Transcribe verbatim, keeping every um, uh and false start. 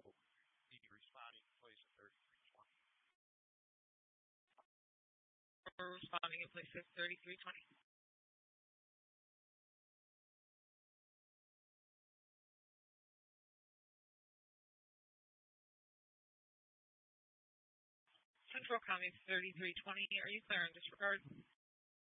be responding in place of thirty-three twenty. We're responding in place of thirty-three twenty. Central County thirty-three twenty. Are you clear on disregard?